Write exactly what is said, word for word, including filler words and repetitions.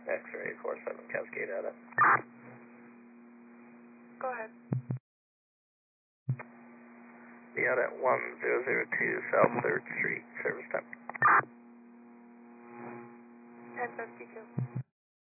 X-ray four seven Cascade out of. Go ahead. Be out at one zero zero two South third Street, service time. ten fifty-two.